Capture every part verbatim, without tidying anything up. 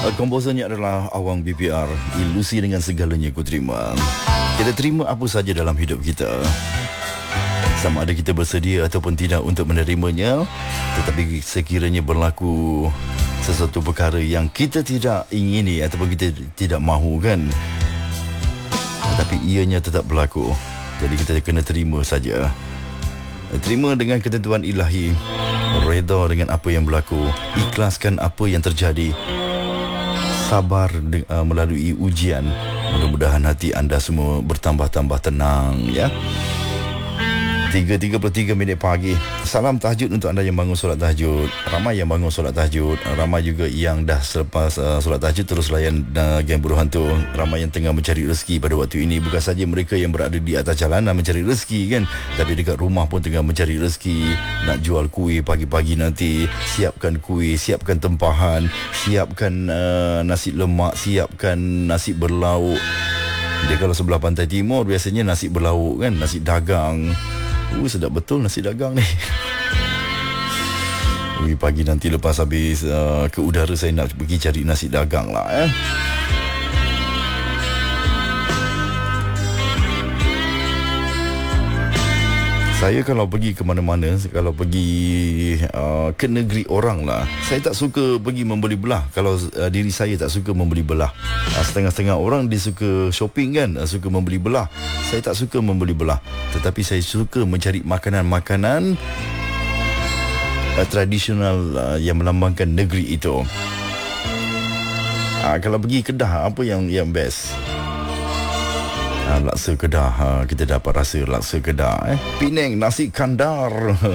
Komposernya adalah Awang B P R. Ilusi dengan segalanya ku terima. Kita terima apa saja dalam hidup kita, sama ada kita bersedia ataupun tidak untuk menerimanya. Tetapi sekiranya berlaku sesuatu perkara yang kita tidak ingini ataupun kita tidak mahu, kan, tetapi ianya tetap berlaku, jadi kita kena terima saja. Terima dengan ketentuan ilahi, reda dengan apa yang berlaku, ikhlaskan apa yang terjadi, sabar uh, melalui ujian. Mudah-mudahan hati anda semua bertambah-tambah tenang, ya. tiga tiga puluh tiga minit pagi. Salam tahajud untuk anda yang bangun solat tahajud. Ramai yang bangun solat tahajud, ramai juga yang dah selepas uh, solat tahajud terus layan uh, geng buruh hantu. Ramai yang tengah mencari rezeki pada waktu ini. Bukan saja mereka yang berada di atas jalanan mencari rezeki, kan, tapi dekat rumah pun tengah mencari rezeki. Nak jual kuih pagi-pagi nanti, siapkan kuih, siapkan tempahan, siapkan uh, nasi lemak, siapkan nasi berlauk. Dia kalau sebelah pantai timur biasanya nasi berlauk, kan, nasi dagang. Uh, sedap betul nasi dagang ni. Ui, pagi nanti lepas habis uh, ke udara saya nak pergi cari nasi dagang lah, eh. Saya kalau pergi ke mana-mana, kalau pergi uh, ke negeri orang lah, saya tak suka pergi membeli belah. Kalau uh, diri saya tak suka membeli belah. uh, Setengah-setengah orang dia suka shopping, kan, uh, suka membeli belah. Saya tak suka membeli belah, tetapi saya suka mencari makanan-makanan uh, tradisional uh, yang melambangkan negeri itu. uh, Kalau pergi Kedah, apa yang yang best? Ha, laksa Kedah, ha, kita dapat rasa laksa Kedah, eh. Penang, nasi kandar.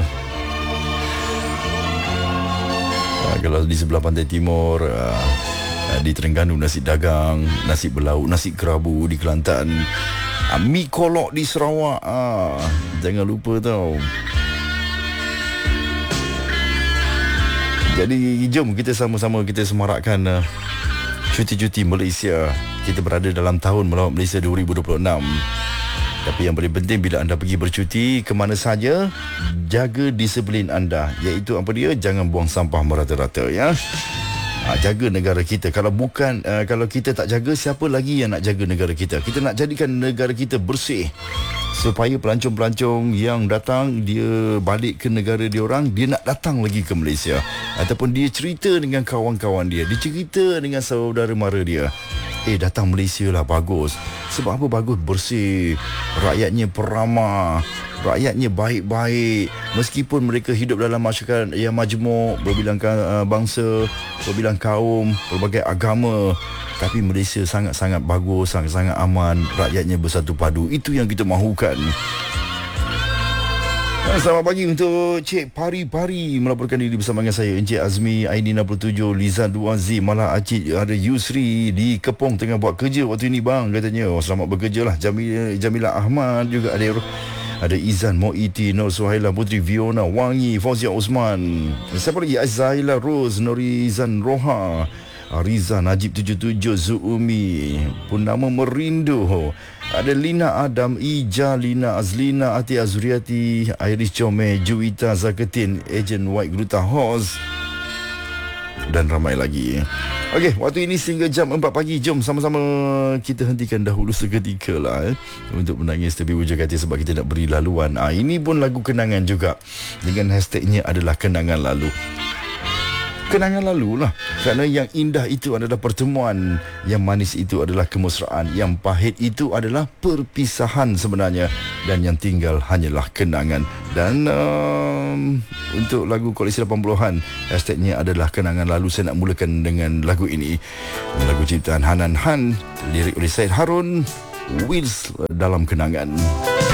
ha, Kalau di sebelah pantai timur, ha, di Terengganu nasi dagang, nasi berlauk, nasi kerabu di Kelantan, ha, mi kolok di Sarawak, ha, jangan lupa tau. Jadi jom kita sama-sama kita semarakkan uh, cuti-cuti Malaysia. Kita berada dalam tahun melawat Malaysia dua ribu dua puluh enam. Tapi yang paling penting bila anda pergi bercuti ke mana saja, jaga disiplin anda, iaitu apa dia? Jangan buang sampah merata-rata, ya. Ha, jaga negara kita. Kalau bukan uh, kalau kita tak jaga, siapa lagi yang nak jaga negara kita? Kita nak jadikan negara kita bersih, supaya pelancong-pelancong yang datang, dia balik ke negara dia orang, dia nak datang lagi ke Malaysia, ataupun dia cerita dengan kawan-kawan dia, dia cerita dengan saudara mara dia, eh, datang Malaysia lah, bagus. Sebab apa bagus? Bersih, rakyatnya peramah, rakyatnya baik-baik. Meskipun mereka hidup dalam masyarakat yang majmuk, berbilang uh, bangsa, berbilang kaum, berbagai agama, tapi Malaysia sangat-sangat bagus, sangat-sangat aman, rakyatnya bersatu padu. Itu yang kita mahukan. Selamat pagi untuk Cik Pari-Pari melaporkan diri bersama dengan saya, Encik Azmi, Aini enam puluh tujuh, Liza Duazi, malah Acik ada Yusri di Kepong tengah buat kerja waktu ini, bang, katanya. Oh, selamat bekerja lah. Jamil, Jamila Ahmad juga ada, ada Izan Moiti, Nur Suhaila Putri, Fiona Wangi, Fauzia Osman. Siapa lagi? Azzaila Rose, Norizan Roha, Riza Najib tujuh tujuh, Zuumi, Purnama Merindu, ada Lina Adam, Ija, Lina Azlina, Ati Azuriati, Iris Jome, Juwita Zaketin, Agent White Gruta Hos, dan ramai lagi. Okey, waktu ini sehingga jam empat pagi. Jom sama-sama kita hentikan dahulu seketika lah, eh, untuk menangis tepi wujud hati, sebab kita nak beri laluan. Ah, ini pun lagu kenangan juga, dengan hashtagnya adalah kenangan lalu. Kenangan lalu lah. Kerana yang indah itu adalah pertemuan, yang manis itu adalah kemesraan, yang pahit itu adalah perpisahan sebenarnya, dan yang tinggal hanyalah kenangan. Dan um, untuk lagu koleksi lapan puluhan, hashtagnya adalah kenangan lalu. Saya nak mulakan dengan lagu ini, lagu ciptaan Hanan Han, lirik oleh Syed Harun, Wheels dalam Kenangan.